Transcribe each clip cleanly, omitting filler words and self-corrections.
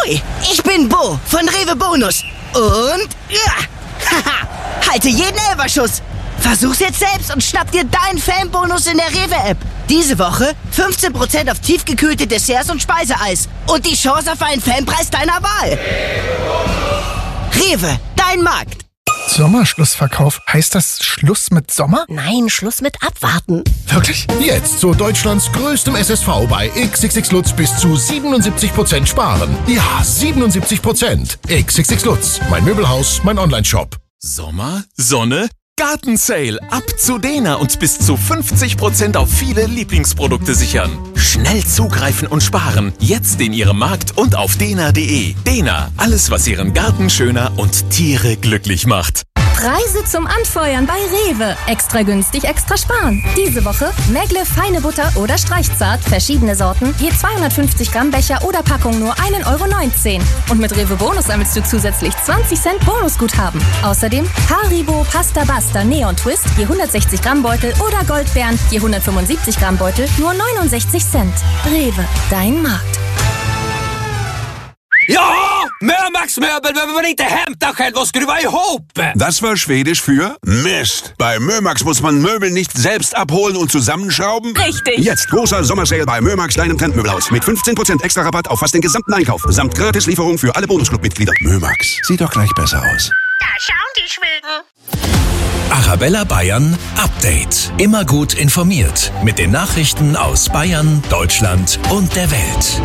Ahoi, ich bin Bo von Rewe Bonus. Und haha, halte jeden Elferschuss. Versuch's jetzt selbst und schnapp dir deinen Fanbonus in der Rewe-App. Diese Woche 15% auf tiefgekühlte Desserts und Speiseeis. Und die Chance auf einen Fanpreis deiner Wahl. Rewe, dein Markt. Sommerschlussverkauf. Heißt das Schluss mit Sommer? Nein, Schluss mit Abwarten. Wirklich? Jetzt zu Deutschlands größtem SSV bei XXX Lutz bis zu 77% sparen. Ja, 77%. XXX Lutz, mein Möbelhaus, mein Onlineshop. Sommer, Sonne, Gartensale. Ab zu Dena und bis zu 50% auf viele Lieblingsprodukte sichern. Schnell zugreifen und sparen. Jetzt in Ihrem Markt und auf dena.de. Dena, alles was Ihren Garten schöner und Tiere glücklich macht. Preise zum Anfeuern bei Rewe. Extra günstig, extra sparen. Diese Woche Megle feine Butter oder Streichzart, verschiedene Sorten, je 250 Gramm Becher oder Packung nur 1,19 €. Und mit Rewe Bonus sammelst du zusätzlich 20 Cent Bonusguthaben. Außerdem Haribo Pasta Basta Neon Twist, je 160 Gramm Beutel oder Goldbeeren, je 175 Gramm Beutel, nur 69 Cent. Rewe, dein Markt. Ja, Mömax Möbel behöver man inte hämta själv och skruva ihop. Das war Schwedisch für Mist. Bei Mömax muss man Möbel nicht selbst abholen und zusammenschrauben. Richtig. Jetzt großer Sommersale bei Mömax, deinem Trendmöbelhaus. Mit 15% extra Rabatt auf fast den gesamten Einkauf. Samt Gratislieferung für alle Bonusclub-Mitglieder. Mömax, sieht doch gleich besser aus. Da schauen die Schweden. Arabella Bayern Update. Immer gut informiert. Mit den Nachrichten aus Bayern, Deutschland und der Welt.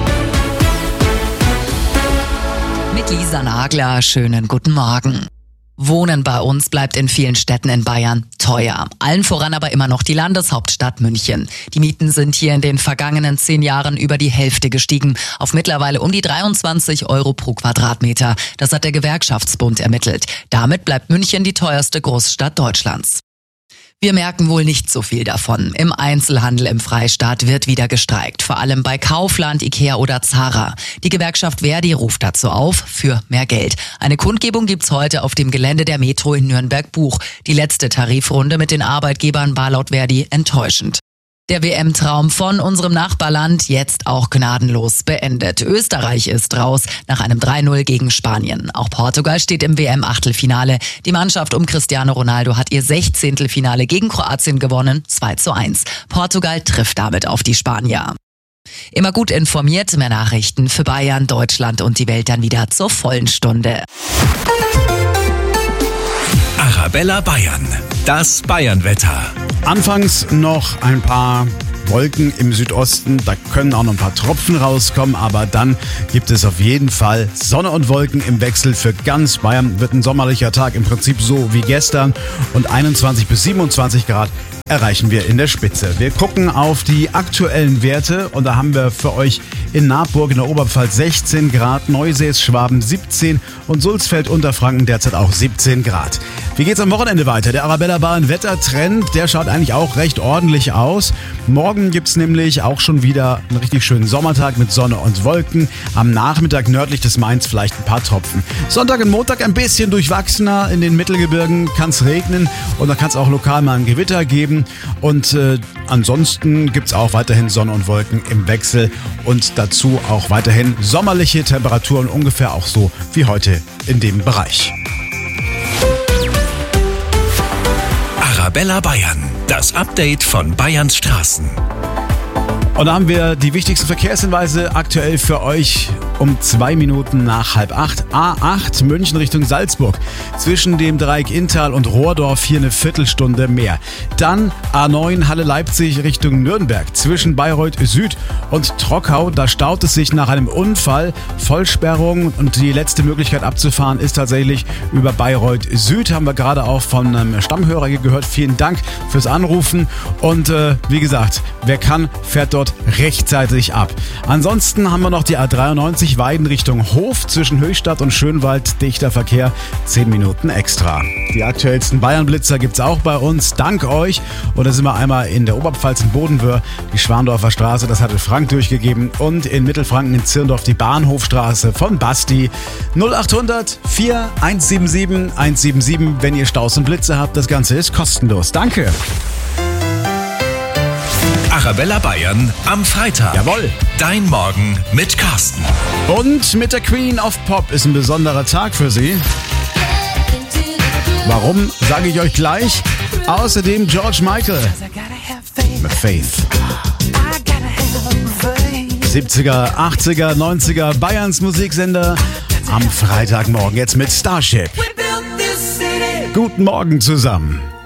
Mit Lisa Nagler, schönen guten Morgen. Wohnen bei uns bleibt in vielen Städten in Bayern teuer. Allen voran aber immer noch die Landeshauptstadt München. Die Mieten sind hier in den vergangenen 10 Jahren über die Hälfte gestiegen, auf mittlerweile um die 23 € pro Quadratmeter. Das hat der Gewerkschaftsbund ermittelt. Damit bleibt München die teuerste Großstadt Deutschlands. Wir merken wohl nicht so viel davon. Im Einzelhandel im Freistaat wird wieder gestreikt, vor allem bei Kaufland, Ikea oder Zara. Die Gewerkschaft Verdi ruft dazu auf, für mehr Geld. Eine Kundgebung gibt's heute auf dem Gelände der Metro in Nürnberg-Buch. Die letzte Tarifrunde mit den Arbeitgebern war laut Verdi enttäuschend. Der WM-Traum von unserem Nachbarland jetzt auch gnadenlos beendet. Österreich ist raus nach einem 3-0 gegen Spanien. Auch Portugal steht im WM-Achtelfinale. Die Mannschaft um Cristiano Ronaldo hat ihr 16. Finale gegen Kroatien gewonnen, 2:1. Portugal trifft damit auf die Spanier. Immer gut informiert, mehr Nachrichten für Bayern, Deutschland und die Welt dann wieder zur vollen Stunde. Arabella Bayern, das Bayernwetter. Anfangs noch ein paar Wolken im Südosten, da können auch noch ein paar Tropfen rauskommen, aber dann gibt es auf jeden Fall Sonne und Wolken im Wechsel für ganz Bayern. Wird ein sommerlicher Tag, im Prinzip so wie gestern, und 21 bis 27 Grad erreichen wir in der Spitze. Wir gucken auf die aktuellen Werte und da haben wir für euch in Nabburg in der Oberpfalz 16 Grad, Neusees, Schwaben 17 und Sulzfeld, Unterfranken derzeit auch 17 Grad. Wie geht's am Wochenende weiter? Der Arabella Bayern Wettertrend, der schaut eigentlich auch recht ordentlich aus. Morgen gibt's nämlich auch schon wieder einen richtig schönen Sommertag mit Sonne und Wolken. Am Nachmittag nördlich des Mains vielleicht ein paar Tropfen. Sonntag und Montag ein bisschen durchwachsener. In den Mittelgebirgen kann's regnen und da kann's auch lokal mal ein Gewitter geben. Und ansonsten gibt's auch weiterhin Sonne und Wolken im Wechsel und dazu auch weiterhin sommerliche Temperaturen, ungefähr auch so wie heute in dem Bereich. Arabella Bayern, das Update von Bayerns Straßen. Und da haben wir die wichtigsten Verkehrshinweise aktuell für euch um 2 Minuten nach 7:30. A8 München Richtung Salzburg. Zwischen dem Dreieck Inntal und Rohrdorf hier eine Viertelstunde mehr. Dann A9 Halle Leipzig Richtung Nürnberg. Zwischen Bayreuth Süd und Trockau. Da staut es sich nach einem Unfall. Vollsperrung und die letzte Möglichkeit abzufahren ist tatsächlich über Bayreuth Süd. Haben wir gerade auch von einem Stammhörer gehört. Vielen Dank fürs Anrufen. Und wie gesagt, wer kann, fährt dort rechtzeitig ab. Ansonsten haben wir noch die A93 Weiden Richtung Hof zwischen Höchstadt und Schönwald. Dichter Verkehr, 10 Minuten extra. Die aktuellsten Bayern-Blitzer gibt's auch bei uns. Dank euch. Und da sind wir einmal in der Oberpfalz in Bodenwöhr, die Schwandorfer Straße, das hatte Frank durchgegeben. Und in Mittelfranken in Zirndorf die Bahnhofstraße von Basti. 0800 4177 177, wenn ihr Staus und Blitze habt. Das Ganze ist kostenlos. Danke. Arabella Bayern am Freitag. Jawohl. Dein Morgen mit Carsten. Und mit der Queen of Pop ist ein besonderer Tag für sie. Warum, sage ich euch gleich. Außerdem George Michael mit Faith. 70er, 80er, 90er Bayerns Musiksender am Freitagmorgen jetzt mit Starship. Guten Morgen zusammen.